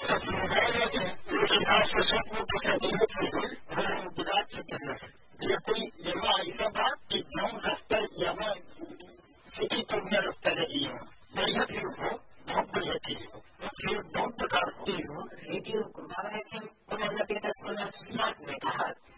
ये कोई एवं ऐसा बात कि जो रास्ता एवं सिटी पर में रास्ता लगी हो बढ़िया भी हो बहुत बढ़िया चीज हो फिर बहुत प्रकार की हो रेडियो को मतलब स्मार्ट में कहा